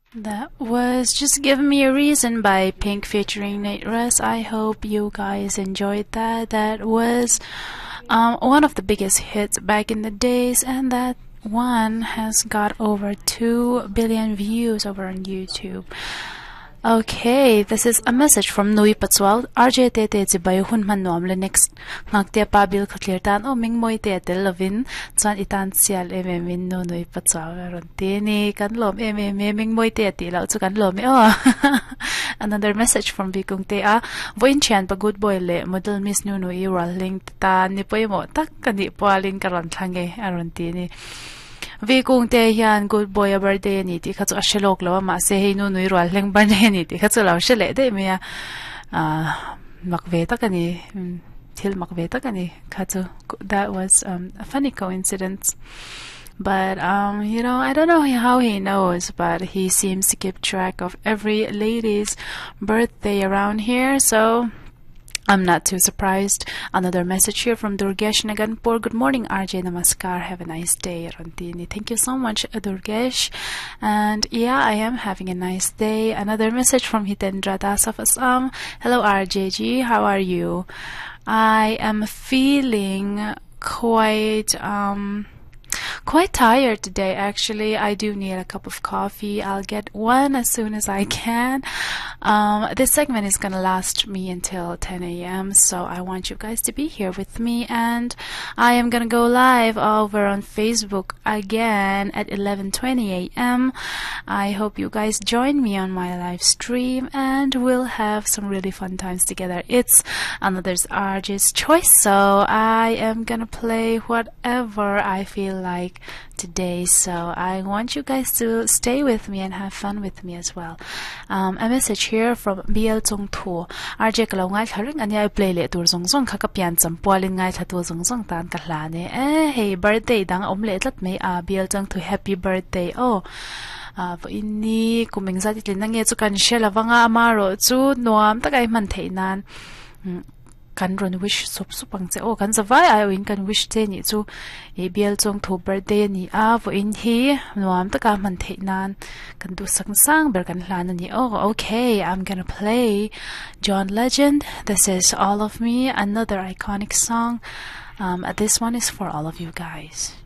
That was Just Give Me a Reason by Pink featuring Nate Ruess. I hope you guys enjoyed that. That was one of the biggest hits back in the days, and that one has got over 2 billion views over on YouTube. Okay, this is a message from Nui Patswal. RJ Tete Zibayo Hun Manom le next ngakte pabil kaklir tan o ming moy te lovin chan itan sial ememin no Nui Patswal ron tini kan lom ming moy te ti lau chu kan lom Another message from Bikung te voin chan pa good boy le model miss nu nui rolling ta ni poy mo tak kani poalin karon thange aron tini Vi kung te hian good boy a birthday ni ti khatsu a shelok lo ma se hei nu nui rwal leng birthday ni ti khatsu lo shele de me makve ta kani thil makve ta kani khatsu. That was a funny coincidence. But I don't know how he knows, but he seems to keep track of every lady's birthday around here, so I'm not too surprised. Another message here from Durgesh Naganpur. Good morning, RJ. Namaskar. Have a nice day, Rantini. Thank you so much, Durgesh. And yeah, I am having a nice day. Another message from Hitendra Das of Assam. Hello, RJG. How are you? I am feeling quite tired today, actually. I do need a cup of coffee. I'll get one as soon as I can. This segment is gonna last me until 10 a.m. so I want you guys to be here with me, and I am gonna go live over on Facebook again at 11:20 a.m. I hope you guys join me on my live stream, and we'll have some really fun times together. It's another's RJ's choice, so I am gonna play whatever I feel like today, so I want you guys to stay with me and have fun with me as well. A message here from BL Chong Thu. RJ kalau ngai tharing ania play le tur zong zong kha ka pian champwalin ngai thatu zong zong tan ka hla ne hey birthday dang omle tlat me BL Chong Thu happy birthday vo inni kuming zati tlin nge chu kan shela wanga amaro chu nuam takai man theinan kan ron wish sup supang che kan zawai ai win kan wish che ni chu BL Chong Thu birthday ni vo in hi nuam taka man theinan kan du sang ber kan hlan ni okay, I'm gonna play John Legend. This is All of Me, another iconic song. This one is for all of you guys.